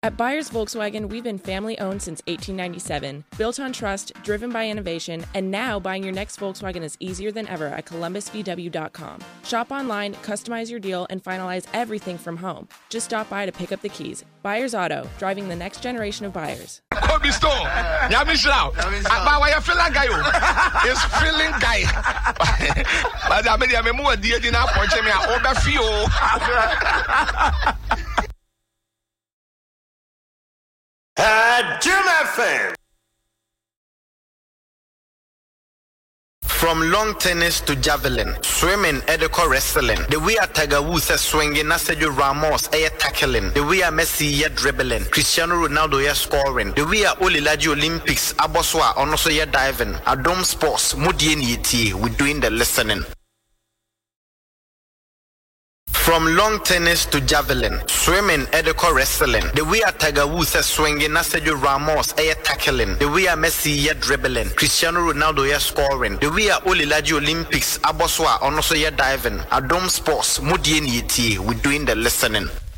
At Byers Volkswagen, we've been family-owned since 1897, built on trust, driven by innovation, and now buying your next Volkswagen is easier than ever at columbusvw.com. Shop online, customize your deal, and finalize everything from home. Just stop by to pick up the keys. Byers Auto, driving the next generation of buyers. Kobe Store, Yamishlau. Why you feeling guy? It's feeling guy. But I mean, I'm more dear than I want me. I overfeel. Jim FM. From long tennis to javelin, swimming, Edeko wrestling. The way a Tiger Woods is swinging, Sergio Ramos is tackling. The way a Messi is dribbling, Cristiano Ronaldo is scoring. The way a Olilaji Olympics, Aboswa, also is diving. Adom Sports, Mudien Yeti, we doing the listening. From long tennis to javelin, swimming, Edeko wrestling. The way a Tiger Woods is swinging, Sergio Ramos is tackling. The way a Messi is dribbling, Cristiano Ronaldo is scoring. The way a Olilaji Olympics, Aboswa, also is diving. Adom Sports, Mudien Yeti, we doing the listening.